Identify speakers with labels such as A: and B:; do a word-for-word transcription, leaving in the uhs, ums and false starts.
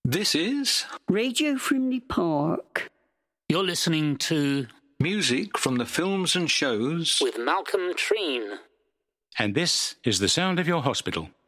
A: This is
B: Radio Frimley Park.
C: You're listening to
A: music from the films and shows
C: with Malcolm Treen.
D: And this is the sound of your hospital.